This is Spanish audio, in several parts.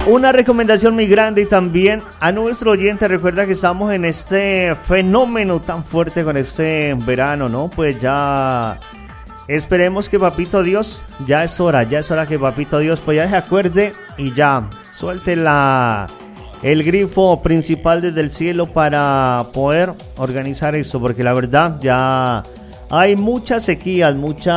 Una recomendación muy grande y también a nuestro oyente, recuerda que estamos en este fenómeno tan fuerte con este verano, ¿no? Pues ya esperemos que Papito Dios, ya es hora que Papito Dios pues ya se acuerde y ya suelte el grifo principal desde el cielo para poder organizar eso, porque la verdad ya hay muchas sequías,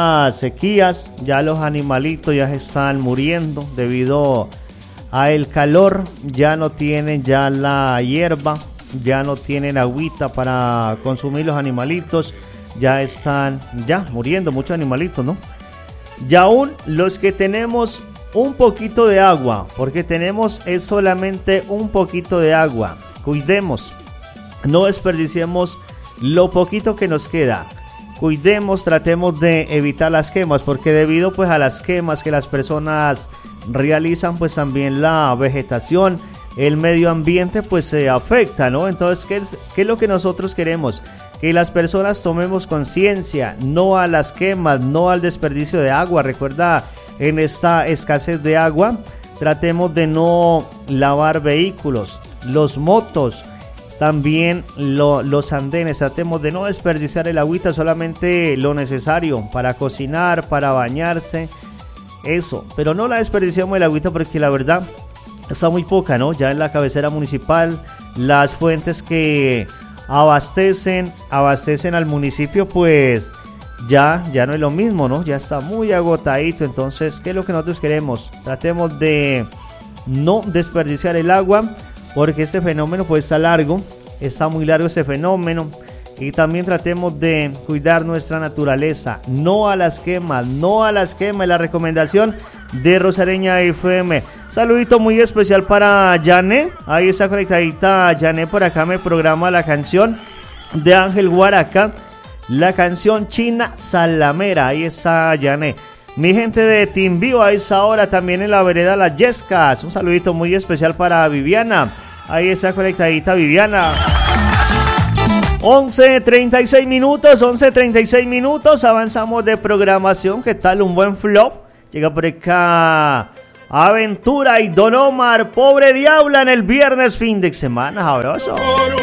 ya los animalitos ya se están muriendo debido a el calor, ya no tienen ya la hierba, ya no tienen agüita para consumir los animalitos, ya están muriendo muchos animalitos, ¿no? Y aún los que tenemos un poquito de agua, porque tenemos es solamente un poquito de agua, cuidemos, no desperdiciemos lo poquito que nos queda. Cuidemos, tratemos de evitar las quemas, porque debido pues a las quemas que las personas realizan, pues también la vegetación, el medio ambiente pues se afecta, ¿no? Entonces, ¿qué es lo que nosotros queremos? Que las personas tomemos conciencia, no a las quemas, no al desperdicio de agua. Recuerda, en esta escasez de agua, tratemos de no lavar vehículos, los motos, también los andenes, tratemos de no desperdiciar el agüita, solamente lo necesario para cocinar, para bañarse, eso, pero no la desperdiciamos el agüita porque la verdad está muy poca, ¿no? Ya en la cabecera municipal, las fuentes que abastecen al municipio, pues ya no es lo mismo, ¿no? Ya está muy agotadito. Entonces, ¿qué es lo que nosotros queremos? Tratemos de no desperdiciar el agua, porque este fenómeno pues está muy largo este fenómeno, y también tratemos de cuidar nuestra naturaleza, no a las quemas, es la recomendación de Rosareña FM. Saludito muy especial para Jané, ahí está conectadita Jané, por acá me programa la canción de Ángel Guaraca, la canción China Salamera, ahí está Jané. Mi gente de Timbío a esa hora también en la vereda Las Yescas. Un saludito muy especial para Viviana. Ahí está conectadita Viviana. 11:36 minutos. Avanzamos de programación. ¿Qué tal? Un buen flop. Llega por acá Aventura y Don Omar. Pobre Diabla en el viernes fin de semana. Sabroso.